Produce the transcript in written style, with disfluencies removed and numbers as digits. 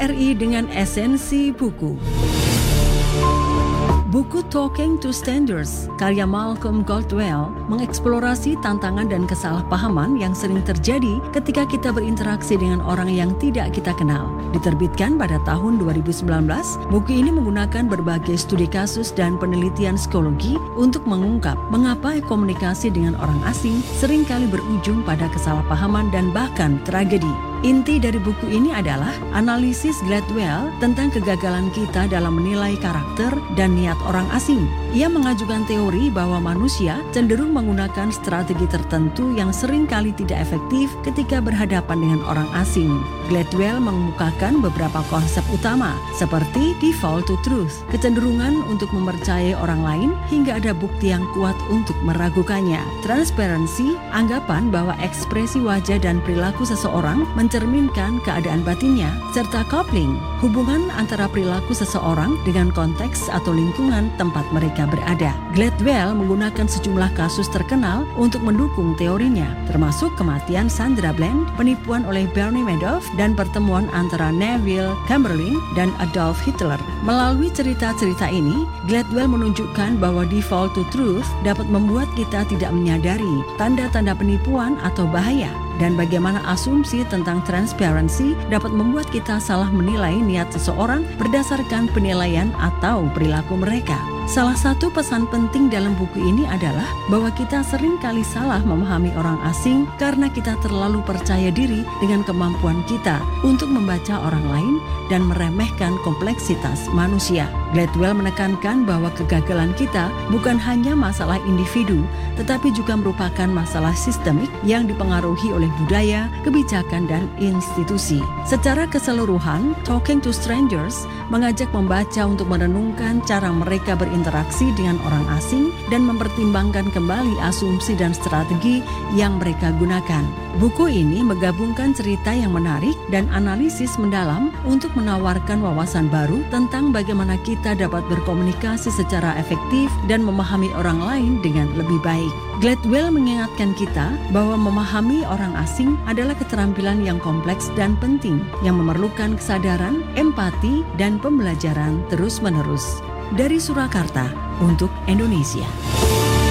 RRI dengan esensi buku. Buku Talking to Strangers, karya Malcolm Gladwell, mengeksplorasi tantangan dan kesalahpahaman yang sering terjadi ketika kita berinteraksi dengan orang yang tidak kita kenal. Diterbitkan pada tahun 2019, buku ini menggunakan berbagai studi kasus dan penelitian psikologi untuk mengungkap mengapa komunikasi dengan orang asing seringkali berujung pada kesalahpahaman dan bahkan tragedi. Inti dari buku ini adalah analisis Gladwell tentang kegagalan kita dalam menilai karakter dan niat orang asing. Ia mengajukan teori bahwa manusia cenderung menggunakan strategi tertentu yang seringkali tidak efektif ketika berhadapan dengan orang asing. Gladwell mengemukakan beberapa konsep utama, seperti default to truth, kecenderungan untuk mempercayai orang lain hingga ada bukti yang kuat untuk meragukannya. Transparency, anggapan bahwa ekspresi wajah dan perilaku seseorang mencerminkan keadaan batinnya, serta coupling, hubungan antara perilaku seseorang dengan konteks atau lingkungan tempat mereka berada. Gladwell menggunakan sejumlah kasus terkenal untuk mendukung teorinya, termasuk kematian Sandra Bland, penipuan oleh Bernie Madoff, dan pertemuan antara Neville Chamberlain dan Adolf Hitler. Melalui cerita-cerita ini, Gladwell menunjukkan bahwa default to truth dapat membuat kita tidak menyadari tanda-tanda penipuan atau bahaya, dan bagaimana asumsi tentang transparency dapat membuat kita salah menilai niat seseorang berdasarkan penilaian atau perilaku mereka. Salah satu pesan penting dalam buku ini adalah bahwa kita seringkali salah memahami orang asing karena kita terlalu percaya diri dengan kemampuan kita untuk membaca orang lain dan meremehkan kompleksitas manusia. Gladwell menekankan bahwa kegagalan kita bukan hanya masalah individu, tetapi juga merupakan masalah sistemik yang dipengaruhi oleh budaya, kebijakan, dan institusi. Secara keseluruhan, Talking to Strangers mengajak membaca untuk merenungkan cara mereka berinteraksi dengan orang asing dan mempertimbangkan kembali asumsi dan strategi yang mereka gunakan. Buku ini menggabungkan cerita yang menarik dan analisis mendalam untuk menawarkan wawasan baru tentang bagaimana kita dapat berkomunikasi secara efektif dan memahami orang lain dengan lebih baik. Gladwell mengingatkan kita bahwa memahami orang asing adalah keterampilan yang kompleks dan penting yang memerlukan kesadaran, empati, dan pembelajaran terus-menerus. Dari Surakarta untuk Indonesia.